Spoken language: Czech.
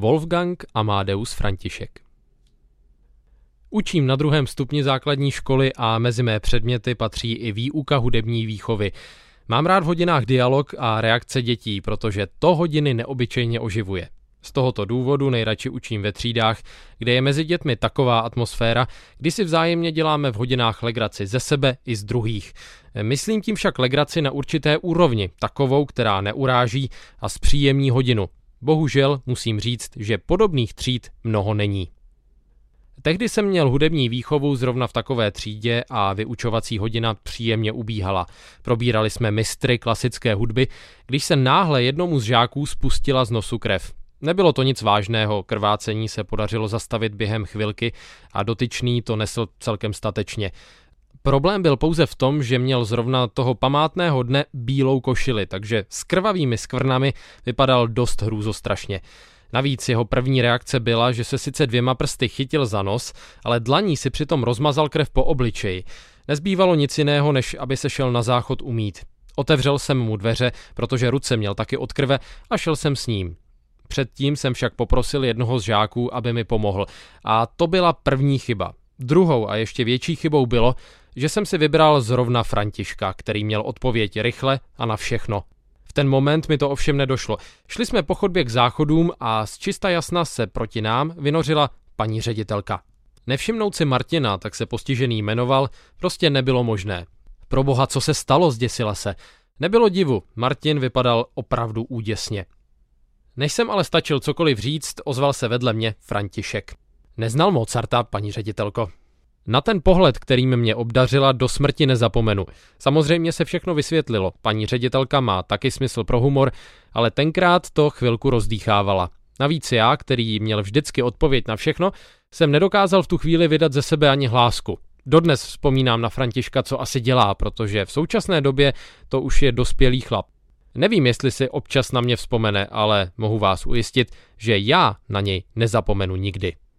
Wolfgang Amadeus František. Učím na 2. stupni základní školy a mezi mé předměty patří i výuka hudební výchovy. Mám rád v hodinách dialog a reakce dětí, protože to hodiny neobyčejně oživuje. Z tohoto důvodu nejradši učím ve třídách, kde je mezi dětmi taková atmosféra, kdy si vzájemně děláme v hodinách legraci ze sebe i z druhých. Myslím tím však legraci na určité úrovni, takovou, která neuráží a zpříjemní hodinu. Bohužel musím říct, že podobných tříd mnoho není. Tehdy jsem měl hudební výchovu zrovna v takové třídě a vyučovací hodina příjemně ubíhala. Probírali jsme mistry klasické hudby, když se náhle jednomu z žáků spustila z nosu krev. Nebylo to nic vážného, krvácení se podařilo zastavit během chvilky a dotyčný to nesl celkem statečně. Problém byl pouze v tom, že měl zrovna toho památného dne bílou košili, takže s krvavými skvrnami vypadal dost hrůzostrašně. Navíc jeho první reakce byla, že se sice 2 prsty chytil za nos, ale dlaní si přitom rozmazal krev po obličeji. Nezbývalo nic jiného, než aby se šel na záchod umýt. Otevřel jsem mu dveře, protože ruce měl taky od krve a šel jsem s ním. Předtím jsem však poprosil jednoho z žáků, aby mi pomohl. A to byla první chyba. Druhou a ještě větší chybou bylo, že jsem si vybral zrovna Františka, který měl odpověď rychle a na všechno. V ten moment mi to ovšem nedošlo. Šli jsme po chodbě k záchodům a z čista jasna se proti nám vynořila paní ředitelka. Nevšimnout si Martina, tak se postižený jmenoval, prostě nebylo možné. Proboha, co se stalo, zděsila se. Nebylo divu, Martin vypadal opravdu úděsně. Než jsem ale stačil cokoliv říct, ozval se vedle mě František. Neznal Mozarta, paní ředitelko. Na ten pohled, kterým mě obdařila, do smrti nezapomenu. Samozřejmě se všechno vysvětlilo. Paní ředitelka má taky smysl pro humor, ale tenkrát to chvilku rozdýchávala. Navíc já, který měl vždycky odpověď na všechno, jsem nedokázal v tu chvíli vydat ze sebe ani hlásku. Dodnes vzpomínám na Františka, co asi dělá, protože v současné době to už je dospělý chlap. Nevím, jestli si občas na mě vzpomene, ale mohu vás ujistit, že já na něj nezapomenu nikdy.